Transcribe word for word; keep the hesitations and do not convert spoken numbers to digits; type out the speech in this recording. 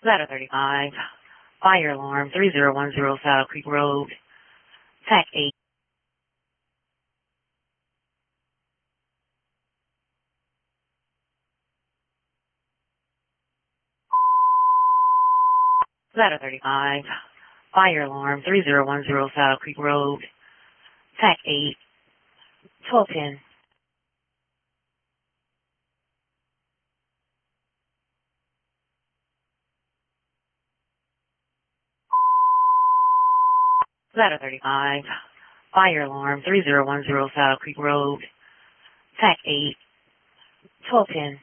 Ladder thirty-five. Fire alarm three zero one zero Saddle Creek Road. Tac eight. Ladder thirty-five. Fire alarm three zero one zero Saddle Creek Road. Tac eight. twelve ten. Ladder thirty-five. Fire alarm three zero one zero Saddle Creek Road. Tac eight. twelve ten.